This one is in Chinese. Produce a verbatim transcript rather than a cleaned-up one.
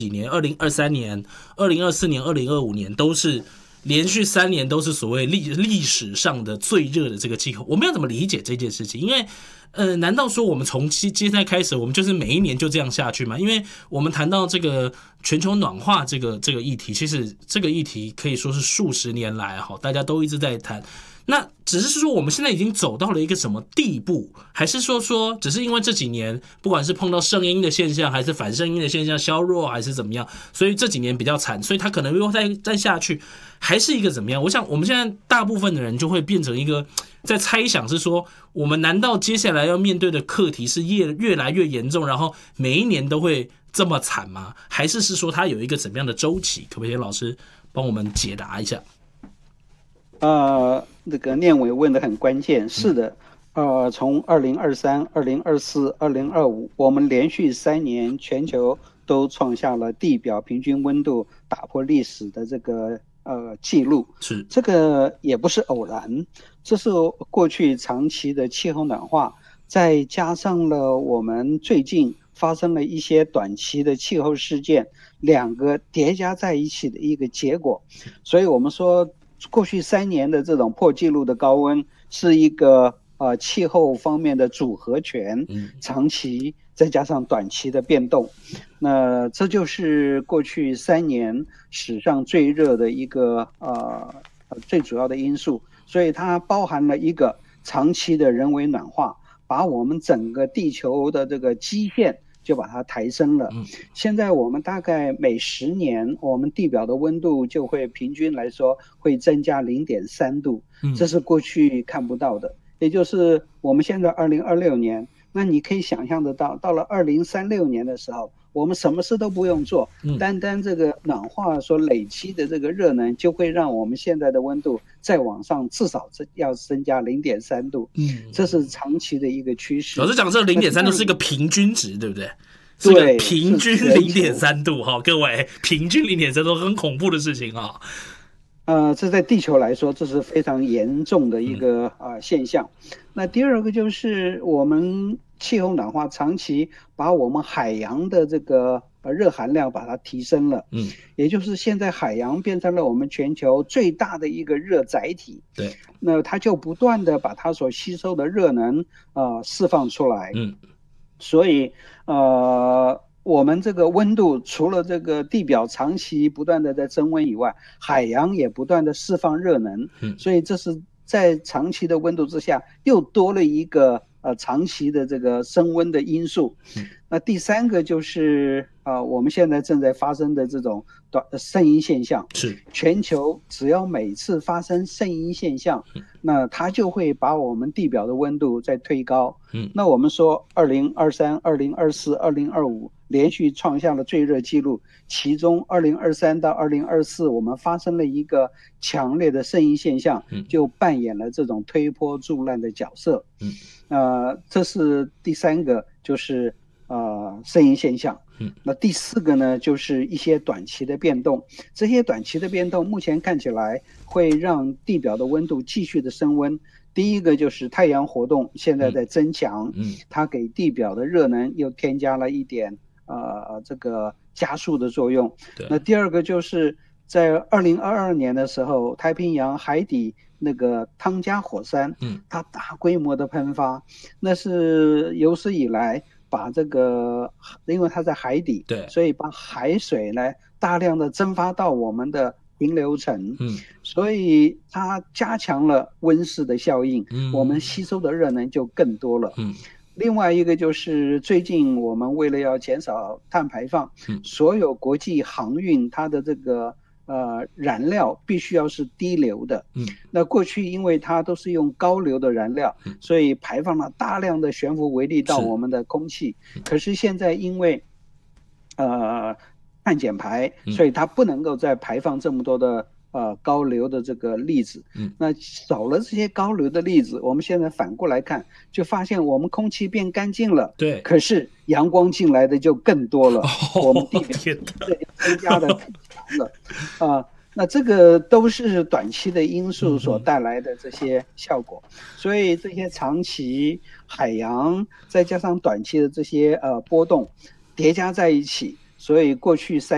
几年，二零二三年、二零二四年、二零二五年都是连续三年都是所谓历历史上的最热的这个气候。我们要怎么理解这件事情？因为呃，难道说我们从现在开始，我们就是每一年就这样下去吗？因为我们谈到这个全球暖化这个这个议题，其实这个议题可以说是数十年来哈，大家都一直在谈。那只是说我们现在已经走到了一个什么地步，还是说说只是因为这几年不管是碰到圣婴的现象，还是反圣婴的现象削弱，还是怎么样，所以这几年比较惨，所以它可能又再再下去，还是一个怎么样？我想我们现在大部分的人就会变成一个在猜想，是说我们难道接下来要面对的课题是越越来越严重，然后每一年都会这么惨吗？还是是说它有一个怎么样的周期？可不可以老师帮我们解答一下？ 呃，那个念伟问的很关键，是的，呃，从二零二三、二零二四、二零二五，我们连续三年全球都创下了地表平均温度打破历史的这个呃记录， 是这个也不是偶然，这是过去长期的气候暖化，再加上了我们最近发生了一些短期的气候事件，两个叠加在一起的一个结果，所以我们说。过去三年的这种破纪录的高温，是一个呃气候方面的组合拳，长期再加上短期的变动，那这就是过去三年史上最热的一个呃最主要的因素，所以它包含了一个长期的人为暖化，把我们整个地球的这个基线就把它抬升了。现在我们大概每十年，我们地表的温度就会平均来说会增加 零点三 度，这是过去看不到的。也就是我们现在二零二六年，那你可以想象得到，到了二零三六年的时候，我们什么事都不用做，单单这个暖化所累积的这个热能，就会让我们现在的温度再往上至少要增加 零点三 度，这是长期的一个趋势。 老师讲这个 零点三 度是一个平均值，对不对？是个平均 零点三 度哈，各位，平均 零点三 度很恐怖的事情啊。 呃，这在地球来说，这是非常严重的一个啊、呃、现象。那第二个就是我们气候暖化长期把我们海洋的这个呃热含量把它提升了，嗯，也就是现在海洋变成了我们全球最大的一个热载体。 对， 那它就不断的把它所吸收的热能呃释放出来，嗯，所以呃。我们这个温度除了这个地表长期不断的在增温以外，海洋也不断的释放热能，所以这是在长期的温度之下又多了一个呃长期的这个升温的因素。那第三个就是啊、呃，我们现在正在发生的这种短圣婴现象， 是全球只要每次发生圣婴现象，那它就会把我们地表的温度再推高。嗯，那我们说二零二三、二零二四、二零二五连续创下了最热纪录，其中二零二三到二零二四我们发生了一个强烈的圣婴现象，就扮演了这种推波助澜的角色。嗯，呃，这是第三个，就是呃圣婴现象。嗯，那第四个呢，就是一些短期的变动。这些短期的变动目前看起来会让地表的温度继续的升温。第一个就是太阳活动现在在增强，嗯，它给地表的热能又添加了一点呃这个加速的作用。那第二个就是在二零二二年的时候，太平洋海底那个汤加火山，嗯，它大规模的喷发，那是有史以来把这个，因为它在海底，对，所以把海水呢大量的蒸发到我们的平流层，嗯，所以它加强了温室的效应，嗯，我们吸收的热能就更多了，嗯。另外一个就是最近我们为了要减少碳排放，嗯，所有国际航运它的这个呃燃料必须要是低硫的，嗯，那过去因为它都是用高硫的燃料，嗯，所以排放了大量的悬浮微粒到我们的空气，可是现在因为呃碳减排，所以它不能够再排放这么多的呃高硫的这个粒子，嗯，那少了这些高硫的粒子，我们现在反过来看，就发现我们空气变干净了，对，可是阳光进来的就更多了，哦，我们地表增加的更强了，啊、呃，那这个都是短期的因素所带来的这些效果，嗯，所以这些长期海洋再加上短期的这些呃波动叠加在一起，所以过去三